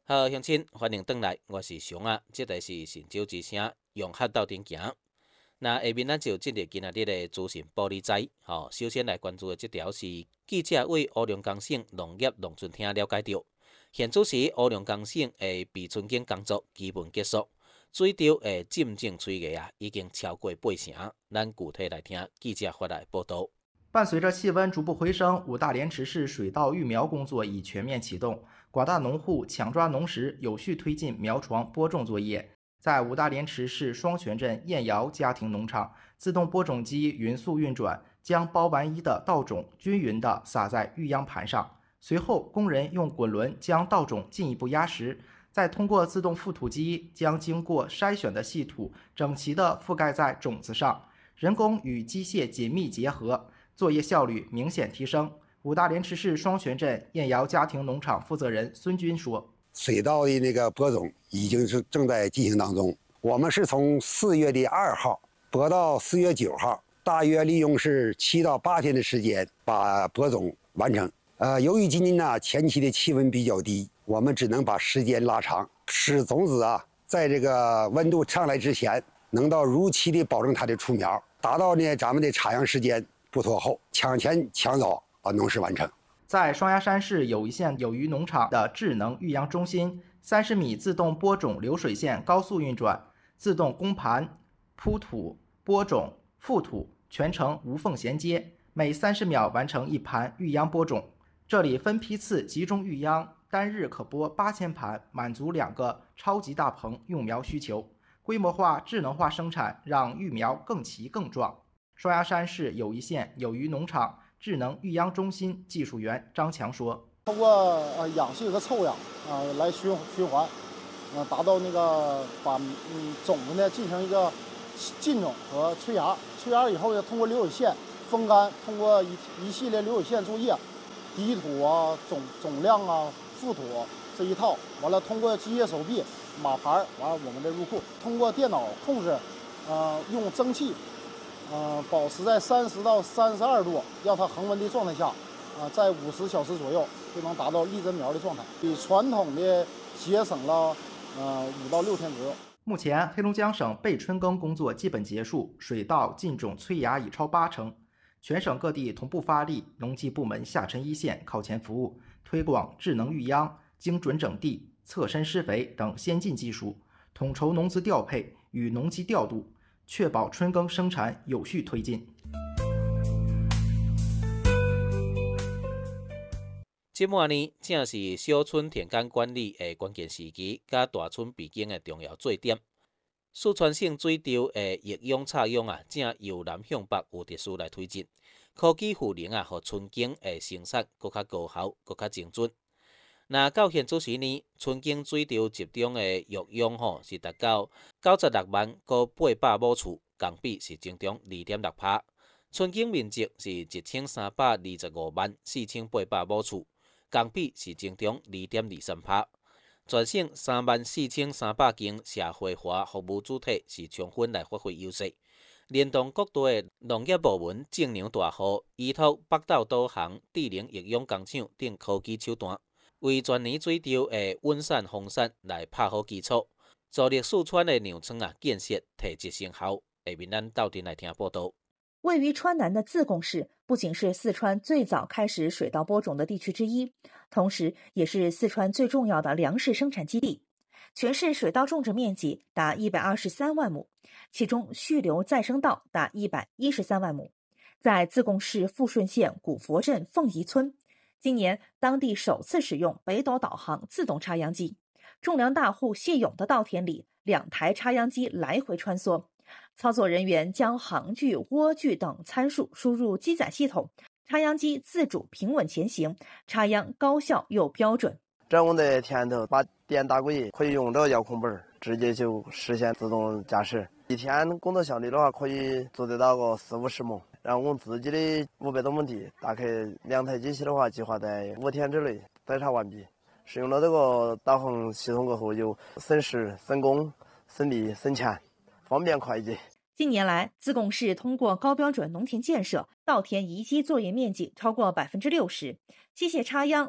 好，乡亲，欢迎回来，我是熊啊。这台是神州之声，用脚斗阵行。那下面咱就进入今仔日的资讯报理财。首先来关注的这条是记者为乌龙岗省农业农村厅了解到，现此时乌龙岗省的避春耕工作基本结束，水稻的浸种催芽已经超过8成。咱具体来听记者发来报道。 伴随着气温逐步回升，五大连池市水稻育苗工作已全面启动，广大农户抢抓农时，有序推进苗床播种作业。在五大连池市双泉镇燕窑家庭农场，自动播种机匀速运转，将包完衣的稻种均匀地撒在育秧盘上。随后，工人用滚轮将稻种进一步压实，再通过自动覆土机将经过筛选的细土整齐地覆盖在种子上。人工与机械紧密结合，作业效率明显提升。五大连池市双泉镇燕窑家庭农场负责人孙军说：“ 水稻的那个播种已经是正在进行当中。我们是从4月2号播到4月9号，大约利用是7到8天的时间把播种完成。由于今年呢前期的气温比较低，我们只能把时间拉长，使种子在这个温度上来之前，能到如期的保证它的出苗，达到呢咱们的插秧时间不拖后，抢前抢早农事完成。” 在双鸭山市友谊县友谊农场的智能育秧中心，30米自动播种流水线高速运转，自动供盘、铺土、播种、覆土全程无缝衔接，每30秒完成一盘育秧播种。这里分批次集中育秧，单日可播8000盘，满足2个超级大棚用苗需求。规模化、智能化生产让育苗更齐更壮。双鸭山市友谊县友谊农场智能育秧中心技术员张强说：“ 通过氧气和臭氧来循环，达到那个把种子呢进行一个浸种和催芽。催芽以后呢，通过流水线风干，通过一系列流水线作业，滴土总量覆土这一套，完了通过机械手臂码盘，完了我们的入库，通过电脑控制，用蒸汽。保持在30到32度，要它恒温的状态下，在50小时左右就能达到立根苗的状态，比传统的节省了5到6天左右。 目前，黑龙江省备春耕工作基本结束，水稻浸种催芽已超80%。全省各地同步发力，农技部门下沉一线靠前服务，推广智能育秧、精准整地、侧身施肥等先进技术，统筹农资调配与农机调度，确保春耕生产有序推进。 这末呢，正是小春田间管理的关键时期，甲大春必经的重要节点。四川省水稻的育秧插秧正由南向北有秩序来推进，科技赋能互春耕的生产更较高效、更较精准。那到现此时呢，春耕水稻集中的育秧是达到96万个800亩厝，共比是增长2.6%。春耕面积是1325万4800亩厝，共比是增长2.23%。全省34300间社会化服务主体是充分来发挥优势，联动各地的农业部门种粮大户，依托北斗导航、智能育秧工厂等科技手段，为全年水稻的稳产丰产来打好基础，助力四川的粮仓建设提质成效。下面咱斗阵来听报道。 位于川南的自贡市不仅是四川最早开始水稻播种的地区之一，同时也是四川最重要的粮食生产基地。全市水稻种植面积达123万亩，其中蓄留再生稻达113万亩。在自贡市富顺县古佛镇凤仪村，今年当地首次使用北斗导航自动插秧机，种粮大户谢勇的稻田里，2台插秧机来回穿梭。操作人员将行距、莴距等参数输入机载系统，插秧机自主平稳前行，插秧高效又标准。 在我们的田头把电打轨，可以用这个遥控本直接就实现自动驾驶。一天工作效率的话，可以做得到个40-50亩。然后我们自己的500多亩地，大概2台机器的话，计划在5天之内宰插完毕。使用了这个导航系统过后，就省时、省工、省力、省钱，方便快捷。 近年来，自贡市通过高标准农田建设，稻田移机作业面积超过60%，机械插秧、